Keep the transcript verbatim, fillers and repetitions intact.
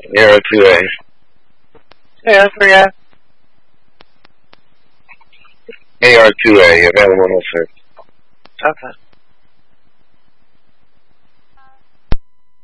A R two A. Yeah, I forgot. A R two A, available no sir. Okay.